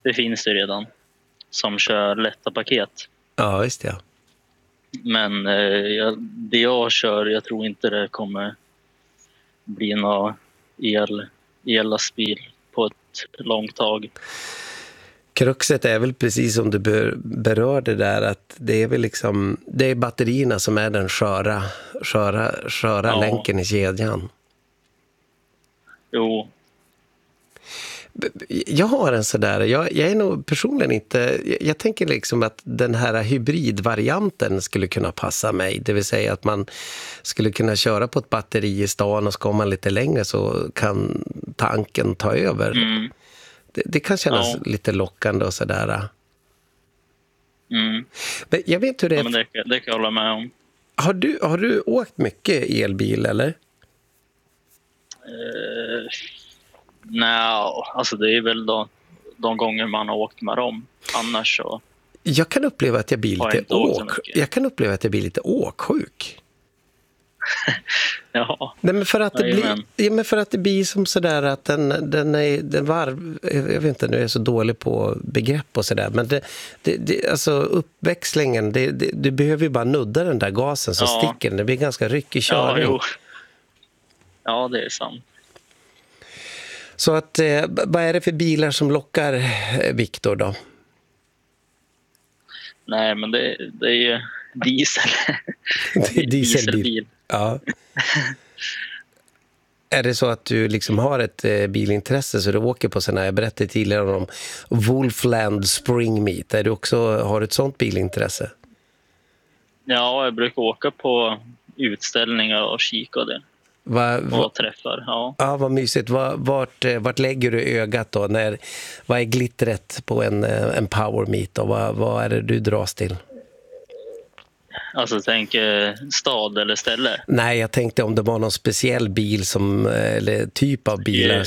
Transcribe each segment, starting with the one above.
det finns det redan som kör lätta paket. Ja, just det. Men det jag kör, jag tror inte det kommer bli någon ellastbil på ett långt tag. Kruxet är väl precis som du berörde där, att det är väl liksom, det är batterierna som är den sköra länken i kedjan. Jo. Jag har en sådär, jag är nog personligen inte, jag tänker liksom att den här hybridvarianten skulle kunna passa mig, det vill säga att man skulle kunna köra på ett batteri i stan och ska man lite längre så kan tanken ta över. Det kan kännas lite lockande och sådär. Men jag vet hur det är. Men det kan jag hålla med om. Har du åkt mycket elbil eller? Nej, alltså det är väl de gånger man har åkt med dem. Annars så... Jag kan uppleva att jag blir lite åksjuk. Ja. Nej, men för att det blir som sådär att den varv, jag vet inte, nu är jag så dålig på begrepp och sådär, men alltså uppväxlingen, du behöver ju bara nudda den där gasen så sticker den. Det blir ganska ryckig körning. Ja, det är sant. Så att, vad är det för bilar som lockar Viktor då? Nej, men det är ju diesel. Det är dieselbil. Ja. Är det så att du liksom har ett bilintresse så du åker på sådana, jag berättade tidigare om Wolfland Spring Meet, har du ett sånt bilintresse? Ja, jag brukar åka på utställningar och kika och det. Och träffar, ja. Ja, vad mysigt. Vart lägger du ögat då? Vad är glittret på en power meet då? Vad är det du dras till? Alltså tänk stad eller ställe? Nej, jag tänkte om det var någon speciell bil eller typ av bilar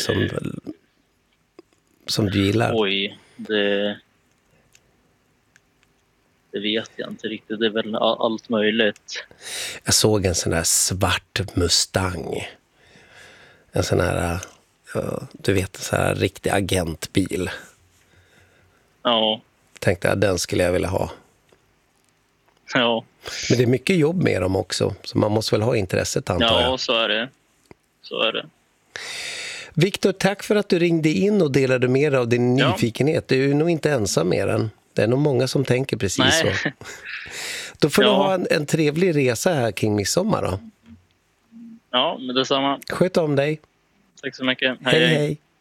som du gillar. Oj, det vet jag inte riktigt. Det är väl allt möjligt. Jag såg en sån där svart Mustang. En sån här, du vet, en sån här riktig agentbil. Ja. Tänkte jag, den skulle jag vilja ha. Ja. Men det är mycket jobb med dem också. Så man måste väl ha intresset, antar jag. Ja, så är det. Viktor, tack för att du ringde in och delade med dig av din nyfikenhet. Du är nog inte ensam med den. Det är nog många som tänker precis så. Då får du ha en trevlig resa här kring midsommar då. Ja, men detsamma. Sköt om dig. Tack så mycket. Hej.